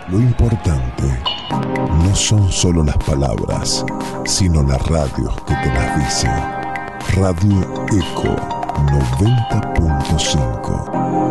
Lo importante no son solo las palabras, sino la radio que te las dice. Radio Eco 90.5.